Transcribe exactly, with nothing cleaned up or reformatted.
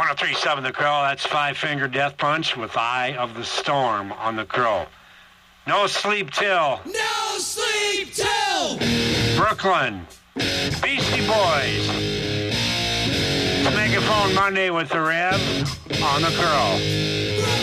oh three seven The Crow. That's Five Finger Death Punch with Eye of the Storm on The Crow. No Sleep Till. No Sleep Till. Brooklyn. Beastie Boys. Megaphone Monday with the Rev on The Crow.